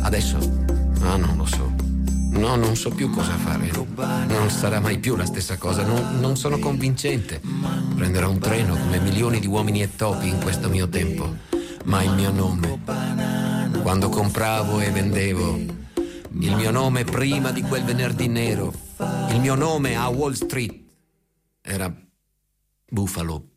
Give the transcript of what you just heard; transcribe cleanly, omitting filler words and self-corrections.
Adesso? Ah, non lo so. No, non so più cosa fare. Non sarà mai più la stessa cosa. Non sono convincente. Prenderò un treno come milioni di uomini e topi in questo mio tempo. Ma il mio nome, quando compravo e vendevo, il mio nome prima di quel venerdì nero, il mio nome a Wall Street era Buffalo